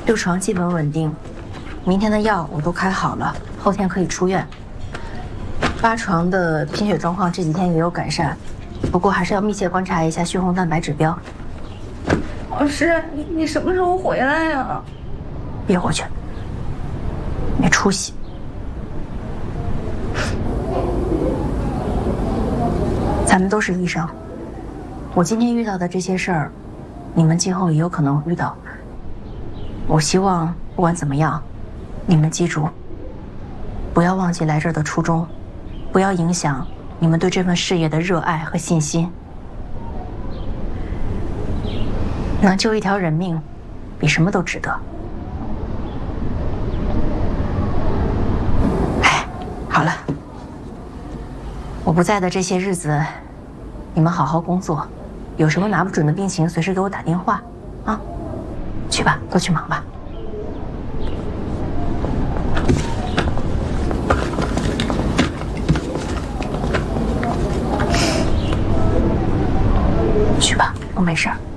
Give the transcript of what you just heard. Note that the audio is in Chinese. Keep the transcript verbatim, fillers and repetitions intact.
六床基本稳定，明天的药我都开好了，后天可以出院。八床的贫血状况这几天也有改善，不过还是要密切观察一下血红蛋白指标。 老师，你你什么时候回来呀？ 别回去，没出息。咱们都是医生，我今天遇到的这些事儿，你们今后也有可能会遇到。我希望不管怎么样，你们记住，不要忘记来这儿的初衷，不要影响你们对这份事业的热爱和信心。能救一条人命，比什么都值得。哎，好了，我不在的这些日子，你们好好工作，有什么拿不准的病情，随时给我打电话，啊，去吧，都去忙吧。去吧，我没事儿。